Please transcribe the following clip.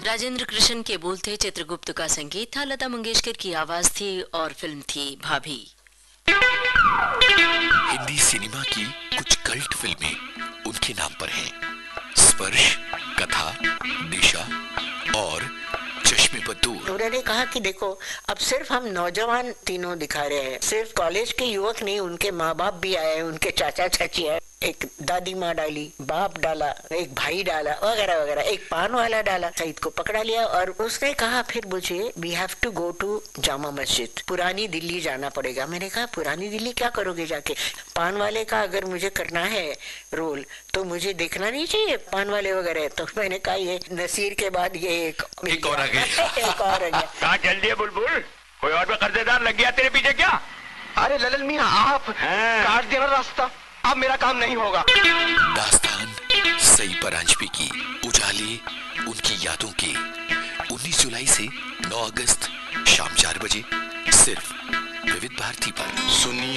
राजेंद्र कृष्ण के बोल थे, चित्रगुप्त का संगीत था, लता मंगेशकर की आवाज थी और फिल्म थी भाभी। हिंदी सिनेमा की कुछ कल्ट फिल्में उनके नाम पर हैं। स्पर्श, कथा, दिशा और चश्मे पर दूर। उन्होंने कहा कि देखो, अब सिर्फ हम नौजवान तीनों दिखा रहे हैं, सिर्फ कॉलेज के युवक नहीं, उनके माँ बाप भी आए, उनके चाचा चाची आए, एक दादी माँ डाली, बाप डाला, एक भाई डाला, वगैरह वगैरह, एक पान वाला डाला। सईद को पकड़ा लिया और उसने कहा फिर मुझे we have to go to Jama Masjid, पुरानी दिल्ली जाना पड़ेगा। मैंने कहा पुरानी दिल्ली क्या करोगे जाके? पान वाले का अगर मुझे करना है रोल तो मुझे देखना नहीं चाहिए पान वाले वगैरह? तो मैंने कहा ये नसीर के बाद ये एक और आ गया। एक और आ गया। कहाँ चल दिए बुलबुल? कोई और भी कर्जेदार लग गया तेरे पीछे क्या? अरे ललन मियां, आप काट देना रास्ता, अब मेरा काम नहीं होगा। दास्तान सई परांजपे की उजाले उनकी यादों के 19 जुलाई से 9 अगस्त शाम 4 बजे सिर्फ विविध भारती पर। सुनिए